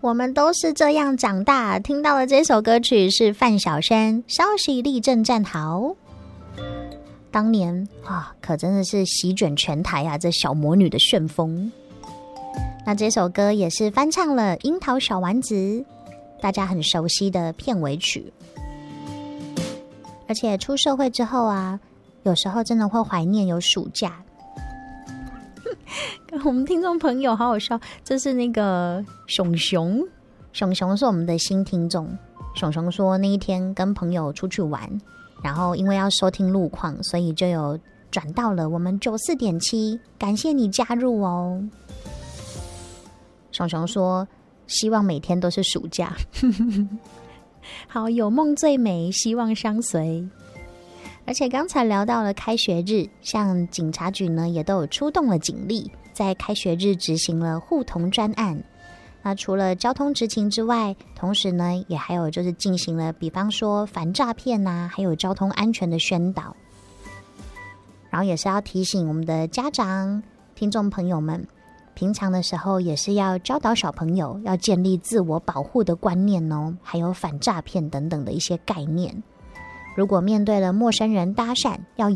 我们都是这样长大。听到的这首歌曲是范晓萱《稍息立正站好》。当年可真的是席卷全台啊，这小魔女的旋风。那这首歌也是翻唱了《樱桃小丸子》，大家很熟悉的片尾曲。而且出社会之后啊，有时候真的会怀念有暑假。我们听众朋友好好笑，这是那个熊熊是我们的新听众。熊熊说那一天跟朋友出去玩，然后因为要收听路况，所以就有转到了我们 94.7， 感谢你加入哦。熊熊说希望每天都是暑假。好，有梦最美，希望相随。而且刚才聊到了开学日，像警察局呢也都有出动了警力，在开学日执行了互同专案。那除了交通执勤之外，同时呢也还有就是进行了比方说反诈骗啊，还有交通安全的宣导。然后也是要提醒我们的家长听众朋友们，平常的时候也是要教导小朋友要建立自我保护的观念哦，还有反诈骗等等的一些概念。如果面对了陌生人搭讪，要